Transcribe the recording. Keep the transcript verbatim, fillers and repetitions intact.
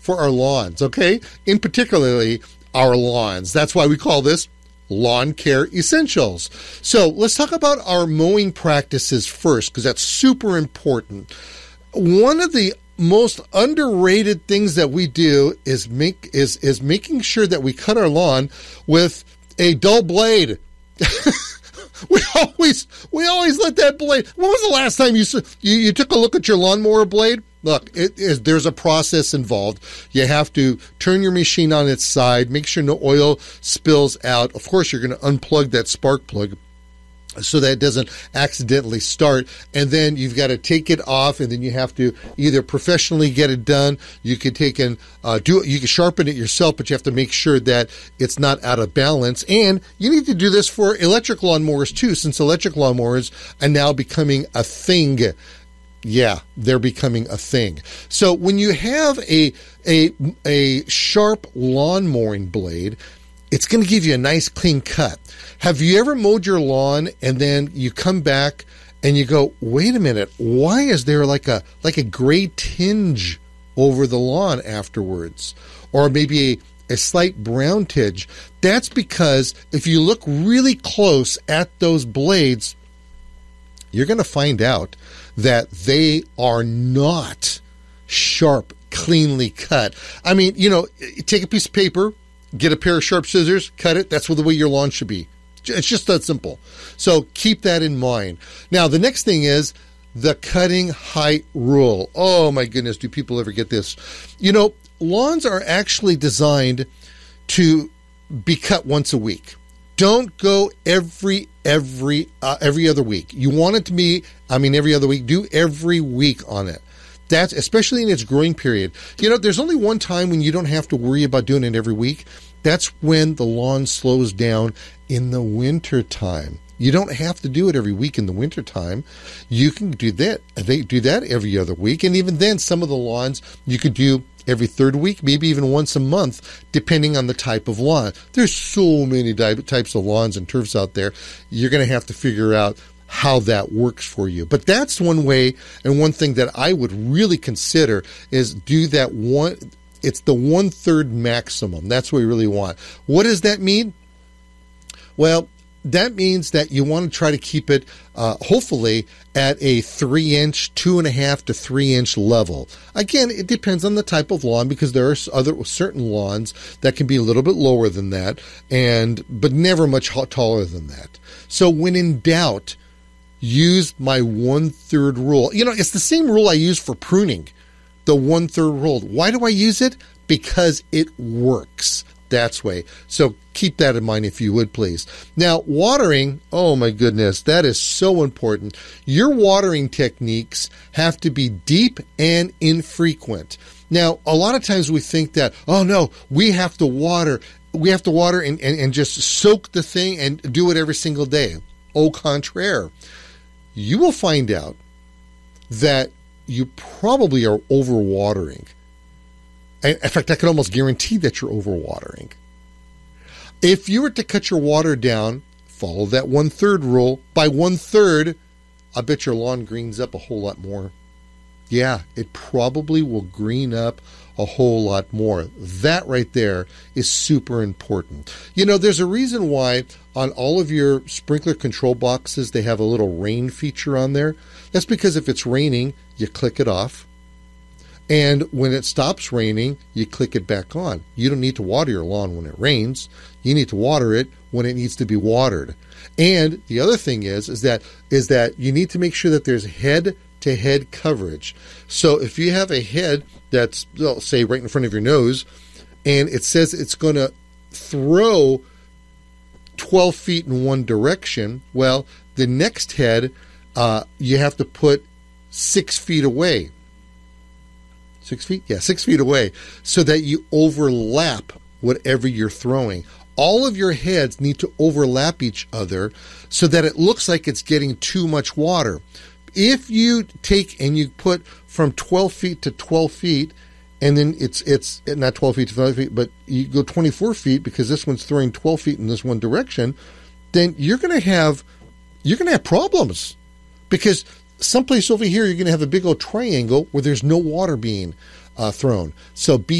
for our lawns, okay? In particularly our lawns. That's why we call this Lawn Care Essentials. So let's talk about our mowing practices first, because that's super important. One of the most underrated things that we do is make is is making sure that we cut our lawn with a dull blade. we always we always let that blade. When was the last time you you, you took a look at your lawnmower blade? Look, it is, there's a process involved. You have to turn your machine on its side, make sure no oil spills out. Of course, you're going to unplug that spark plug so that it doesn't accidentally start. And then you've got to take it off, and then you have to either professionally get it done. You can take and uh, do it. You can sharpen it yourself, but you have to make sure that it's not out of balance. And you need to do this for electric lawnmowers too, since electric lawnmowers are now becoming a thing. Yeah, they're becoming a thing. So when you have a a a sharp lawn mowing blade, it's going to give you a nice clean cut. Have you ever mowed your lawn and then you come back and you go, wait a minute, why is there like a like a gray tinge over the lawn afterwards? Or maybe a, a slight brown tinge. That's because if you look really close at those blades, you're going to find out that they are not sharp, cleanly cut. I mean, you know, take a piece of paper, get a pair of sharp scissors, cut it. That's the way your lawn should be. It's just that simple. So keep that in mind. Now, the next thing is the cutting height rule. Oh, my goodness, do people ever get this? You know, lawns are actually designed to be cut once a week. Don't go every every uh, every other week. You want it to be, I mean, every other week. Do every week on it. That's especially in its growing period. You know, there's only one time when you don't have to worry about doing it every week. That's when the lawn slows down in the winter time. You don't have to do it every week in the winter time. You can do that. They do that every other week, and even then, some of the lawns you could do every third week, maybe even once a month, depending on the type of lawn. There's so many types of lawns and turfs out there. You're going to have to figure out how that works for you. But that's one way, and one thing that I would really consider is do that one. It's the one-third maximum. That's what we really want. What does that mean? Well, that means that you want to try to keep it, uh, hopefully, at a three-inch, two-and-a-half to three-inch level. Again, it depends on the type of lawn, because there are other certain lawns that can be a little bit lower than that, and but never much taller than that. So when in doubt, use my one-third rule. You know, it's the same rule I use for pruning, the one-third rule. Why do I use it? Because it works. That's way. So keep that in mind if you would, please. Now, watering, oh my goodness, that is so important. Your watering techniques have to be deep and infrequent. Now, a lot of times we think that, oh no, we have to water, we have to water and, and, and just soak the thing and do it every single day. Au contraire. You will find out that you probably are overwatering. In fact, I can almost guarantee that you're overwatering. If you were to cut your water down, follow that one-third rule. By one-third, I bet your lawn greens up a whole lot more. Yeah, it probably will green up a whole lot more. That right there is super important. You know, there's a reason why on all of your sprinkler control boxes, they have a little rain feature on there. That's because if it's raining, you click it off. And when it stops raining, you click it back on. You don't need to water your lawn when it rains. You need to water it when it needs to be watered. And the other thing is, is that is that you need to make sure that there's head-to-head coverage. So if you have a head that's, well, say, right in front of your nose, and it says it's going to throw twelve feet in one direction, well, the next head, uh, you have to put six feet away. Six feet? Yeah, six feet away, so that you overlap whatever you're throwing. All of your heads need to overlap each other so that it looks like it's getting too much water. If you take and you put from twelve feet to twelve feet, and then it's it's not twelve feet to twelve feet, but you go twenty-four feet because this one's throwing twelve feet in this one direction, then you're going to have you're going to have problems, because someplace over here, you're going to have a big old triangle where there's no water being uh, thrown. So be